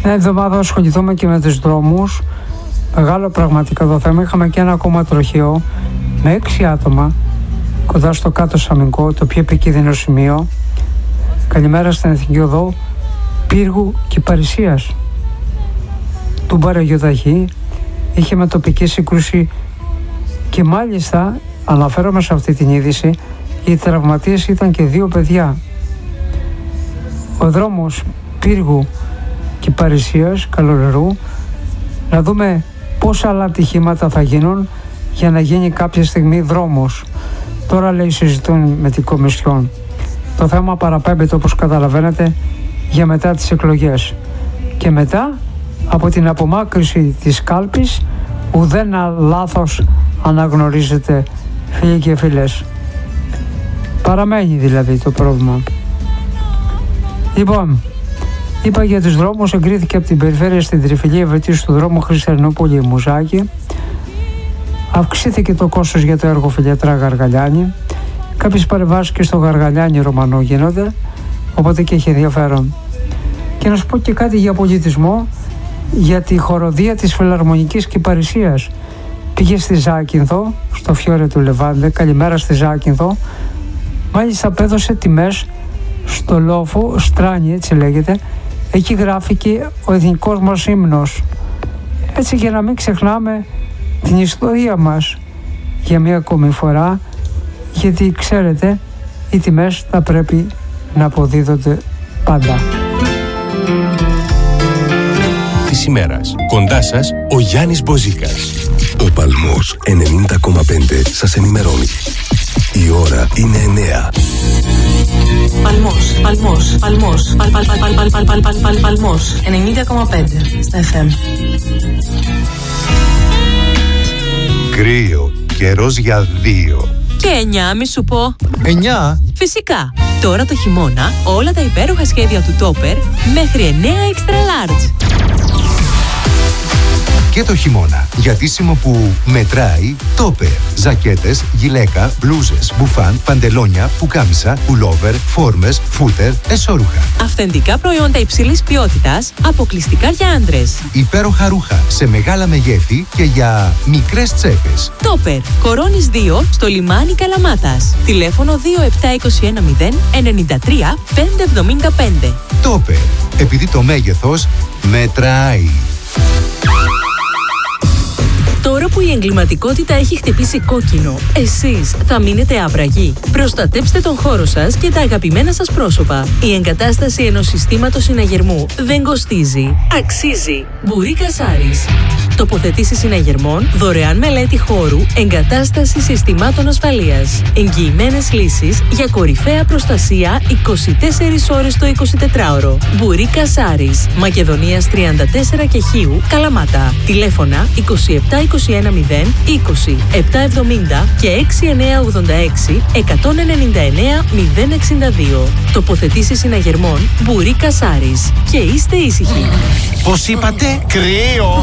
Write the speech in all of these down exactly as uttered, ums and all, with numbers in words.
Μια εβδομάδα ασχοληθούμε και με τους δρόμους. Μεγάλο πραγματικά το θέμα. Είχαμε και ένα ακόμα τροχαίο με έξι άτομα κοντά στο κάτω Σαμινκό, το πιο επικίνδυνο σημείο. Καλημέρα στην Εθνική Οδό Πύργου και Παρισίας. Του Μπαραγιωταχή είχε με τοπική σύγκρουση και μάλιστα αναφέρομαι σε αυτή την είδηση. Οι τραυματίες ήταν και δύο παιδιά. Ο δρόμος Πύργου και Παρισίας, Καλονερού, να δούμε πόσα άλλα ατυχήματα θα γίνουν για να γίνει κάποια στιγμή δρόμος. Τώρα λέει συζητούν με την Κομισιόν. Το θέμα παραπέμπεται, όπως καταλαβαίνετε, για μετά τις εκλογές. Και μετά από την απομάκρυση της κάλπης ουδένα λάθος αναγνωρίζεται, φίλοι και φίλες. Παραμένει δηλαδή το πρόβλημα. Λοιπόν, είπα για τους δρόμους, εγκρίθηκε από την περιφέρεια στην Τριφυλή ευετήσου του δρόμου Χριστιανούπολη-Μουζάκη. Αυξήθηκε το κόστος για το έργο Φιλιατρά Γαργαλιάνη. Κάποιες παρεμβάσεις και στο Γαργαλιάνη Ρωμανό γίνονται, οπότε και έχει ενδιαφέρον. Και να σου πω και κάτι για πολιτισμό, για τη χοροδία της Φιλαρμονικής και Παρισίας. Πήγε στη Ζάκυνθο, στο Φιόρε του Λεβάντε, καλημέρα στη Ζάκυνθο. Μάλιστα απέδωσε τιμές στο λόφο, Στράνι έτσι λέγεται. Εκεί γράφηκε ο εθνικός μας ύμνος. Έτσι για να μην ξεχνάμε την ιστορία μας για μία ακόμη φορά, γιατί ξέρετε οι τιμές θα πρέπει να αποδίδονται πάντα. Της ημέρας. Κοντά σας ο Γιάννης Μποζίκας. Ο Παλμός ενενήντα κόμμα πέντε σας ενημερώνει. Η ώρα είναι εννέα. Παλμός, Παλμός, Παλμός, Παλ, Παλ, Παλ, Παλ, Παλ, Παλ, Παλ, Παλ, Παλμός, ενενήντα κόμμα πέντε στα εφ εμ. Κρύο, καιρός για δύο. Και εννιά, μη σου πω. Εννιά. Φυσικά, τώρα το χειμώνα όλα τα υπέροχα σχέδια του Topper μέχρι εννιά extra large. Και το χειμώνα, γιατίσιμο που μετράει, Topper. Ζακέτες, γυλαίκα, μπλούζες, μπουφάν, παντελόνια, πουκάμισα, πουλόβερ, φόρμες, φούτερ, εσώρουχα. Αυθεντικά προϊόντα υψηλής ποιότητας, αποκλειστικά για άντρες. Υπέροχα ρούχα σε μεγάλα μεγέθη και για μικρές τσέπες. Topper, Κορώνης δύο, στο λιμάνι Καλαμάτας. Τηλέφωνο δύο επτά δύο ένα μηδέν εννιά τρία πέντε εβδομήντα πέντε. Topper, επειδή το μέγεθος μετράει. Τώρα που η εγκληματικότητα έχει χτυπήσει κόκκινο, εσείς θα μείνετε άβραγοι. Προστατέψτε τον χώρο σας και τα αγαπημένα σας πρόσωπα. Η εγκατάσταση ενός συστήματος συναγερμού δεν κοστίζει. Αξίζει. Μπουρίκα Σάρις. Τοποθετήσεις συναγερμών, δωρεάν μελέτη χώρου, εγκατάσταση συστημάτων ασφαλείας. Εγγυημένες λύσεις για κορυφαία προστασία είκοσι τέσσερις ώρες το εικοσιτετράωρο. Μπουρίκα Σάρις. Μακεδονίας τριάντα τέσσερα και Χίου, Καλαμάτα. Τηλέφωνα είκοσι επτά είκοσι ένα μηδέν είκοσι επτά εβδομήντα και έξι εννιά ογδόντα έξι εκατόν ενενήντα εννέα μηδέν εξήντα δύο. Τοποθετήσεις συναγερμών Μπουρίκα Σάρις. Και είστε ήσυχοι. Πώς είπατε? Κρύο!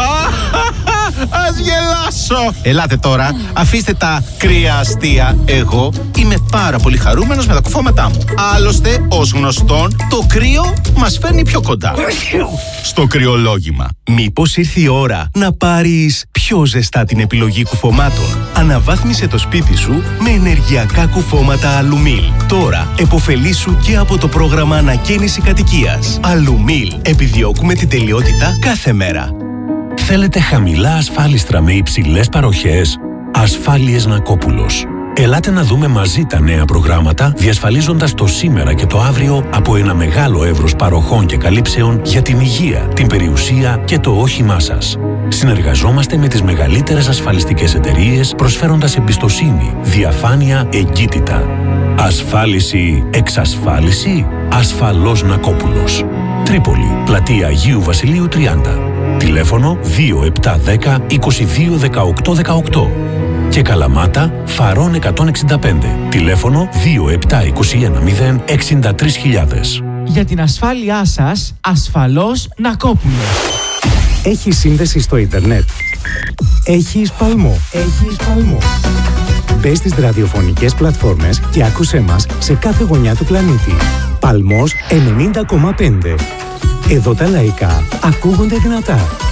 Ας γελάσω! Ελάτε τώρα, αφήστε τα κρύα αστεία. Εγώ είμαι πάρα πολύ χαρούμενος με τα κουφώματά μου. Άλλωστε, ως γνωστόν, το κρύο μας φέρνει πιο κοντά στο κρυολόγημα. Μήπως ήρθε η ώρα να πάρεις πιο ζεστά την επιλογή κουφωμάτων? Αναβάθμισε το σπίτι σου με ενεργειακά κουφώματα Αλουμίλ. Τώρα επωφελήσου και από το πρόγραμμα ανακαίνιση κατοικίας. Αλουμίλ. Επιδιώκουμε την τελειότητα κάθε μέρα. Θέλετε χαμηλά ασφάλιστρα με υψηλές παροχές? Ασφάλειες Νακόπουλος. Ελάτε να δούμε μαζί τα νέα προγράμματα, διασφαλίζοντας το σήμερα και το αύριο από ένα μεγάλο εύρος παροχών και καλύψεων για την υγεία, την περιουσία και το όχημά σας. Συνεργαζόμαστε με τις μεγαλύτερες ασφαλιστικές εταιρείες, προσφέροντας εμπιστοσύνη, διαφάνεια, εγκύτητα. Ασφάλιση, εξασφάλιση, ασφαλώς Νακόπουλος. Τρίπολη, πλατεία Αγίου Βασιλείου τριάντα. Τηλέφωνο δύο επτά ένα μηδέν είκοσι δύο δεκαοκτώ δεκαοκτώ. Και Καλαμάτα, Φαρών εκατόν εξήντα πέντε. Τηλέφωνο δύο επτά είκοσι ένα μηδέν εξήντα τρεις χιλιάδες. Για την ασφάλειά σας, ασφαλώς Νακόπουλος. Έχεις σύνδεση στο ίντερνετ? Έχεις Παλμό. Έχεις Παλμό. Μπες στις ραδιοφωνικές πλατφόρμες και άκουσέ μας σε κάθε γωνιά του πλανήτη. Παλμός ενενήντα κόμμα πέντε. Εδώ τα λαϊκά ακούγονται δυνατά.